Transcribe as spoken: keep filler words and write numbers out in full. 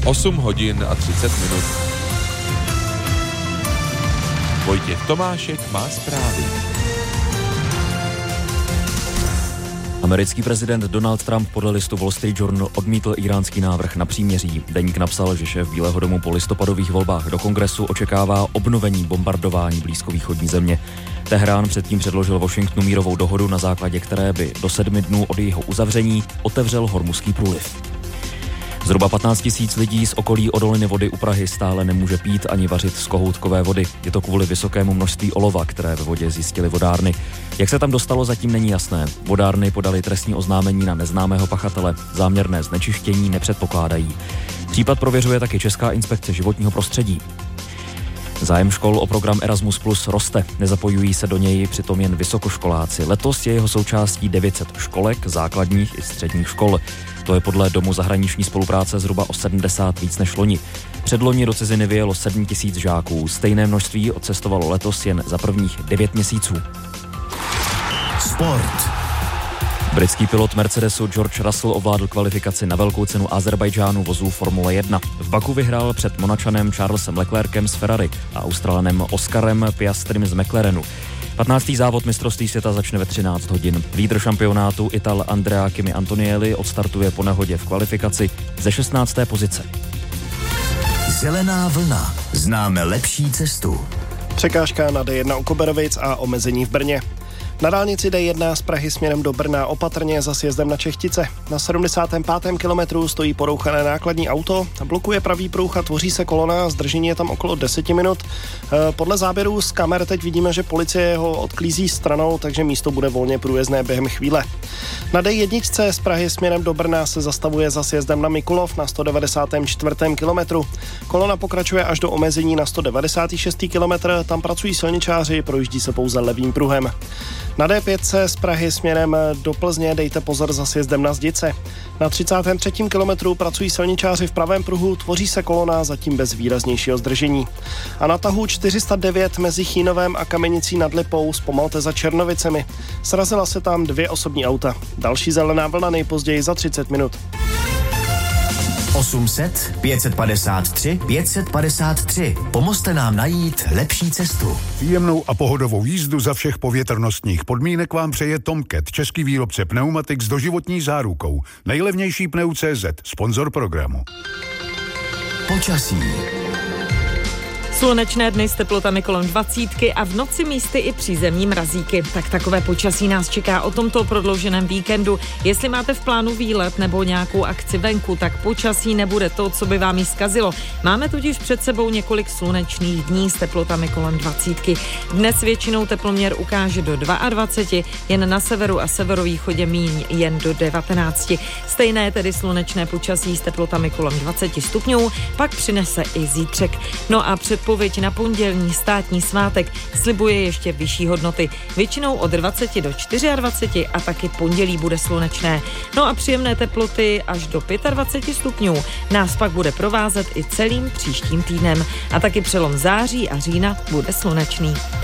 osm hodin a třicet minut. Vojtěch Tomášek má zprávy. Americký prezident Donald Trump podle listu Wall Street Journal odmítl íránský návrh na příměří. Deník napsal, že šéf Bílého domu po listopadových volbách do kongresu očekává obnovení bombardování blízkovýchodní země. Teherán předtím předložil Washingtonu mírovou dohodu, na základě které by do sedmi dnů od jejího uzavření otevřel Hormuzský průliv. Zhruba patnáct tisíc lidí z okolí odoliny vody u Prahy stále nemůže pít ani vařit z kohoutkové vody. Je to kvůli vysokému množství olova, které ve vodě zjistily vodárny. Jak se tam dostalo, zatím není jasné. Vodárny podali trestní oznámení na neznámého pachatele. Záměrné znečištění nepředpokládají. Případ prověřuje taky Česká inspekce životního prostředí. Zájem škol o program Erasmus Plus roste. Nezapojují se do něj přitom jen vysokoškoláci. Letos je jeho součástí devět set školek, základních i středních škol. To je podle Domu zahraniční spolupráce zhruba o sedmdesát víc než loni. Předloni do ciziny vyjelo sedm tisíc žáků. Stejné množství odcestovalo letos jen za prvních devět měsíců. Sport. Britský pilot Mercedesu George Russell ovládl kvalifikaci na velkou cenu Azerbajdžánu vozů Formule jedna. V Baku vyhrál před Monačanem Charlesem Leclerkem z Ferrari a Australanem Oscarem Piastrym z McLarenu. patnáctý závod mistrovství světa začne ve třináct hodin. Lídr šampionátu Ital Andrea Kimi Antonielli odstartuje po nehodě v kvalifikaci ze šestnácté pozice. Zelená vlna. Známe lepší cestu. Překážka na D jedna u Koberovic a omezení v Brně. Na dálnici D jedna z Prahy směrem do Brna opatrně za sjezdem na Čechtice. Na sedmdesátém pátém kilometru stojí porouchané nákladní auto, blokuje pravý pruh a tvoří se kolona, zdržení je tam okolo deset minut. Podle záběrů z kamer teď vidíme, že policie ho odklízí stranou, takže místo bude volně průjezdné během chvíle. Na D jedna z Prahy směrem do Brna se zastavuje za sjezdem na Mikulov na sto devadesátém čtvrtém kilometru. Kolona pokračuje až do omezení na sto devadesátém šestém kilometru, tam pracují silničáři, projíždí se pouze levým pruhem. Na D pět z Prahy směrem do Plzně dejte pozor za sjezdem na Zdice. Na třicátém třetím kilometru pracují silničáři v pravém pruhu, tvoří se kolona zatím bez výraznějšího zdržení. A na tahu čtyři sta devět mezi Chínovem a Kamenicí nad Lipou zpomalte za Černovicemi. Srazila se tam dvě osobní auta. Další zelená vlna nejpozději za třicet minut. osm set, pět set padesát tři, pět set padesát tři. Pomozte nám najít lepší cestu. Příjemnou a pohodovou jízdu za všech povětrnostních podmínek vám přeje Tomcat, český výrobce pneumatik s doživotní zárukou. Nejlevnější pneu tečka cé zet, sponzor programu. Počasí. Slunečné dny s teplotami kolem dvacítky a v noci místy i přízemní mrazíky. Tak takové počasí nás čeká o tomto prodlouženém víkendu. Jestli máte v plánu výlet nebo nějakou akci venku, tak počasí nebude to, co by vám jí zkazilo. Máme totiž před sebou několik slunečných dní s teplotami kolem dvacítky. Dnes většinou teploměr ukáže do dvacet dva, jen na severu a severovýchodě míň jen do devatenáct. Stejné tedy slunečné počasí s teplotami kolem dvacet stupňů pak přinese i zítřek. No a před Předpověď na pondělní státní svátek slibuje ještě vyšší hodnoty. Většinou od dvacet do dvaceti čtyři a taky pondělí bude slunečné. No a příjemné teploty až do dvacet pět stupňů nás pak bude provázet i celým příštím týdnem. A taky přelom září a října bude slunečný.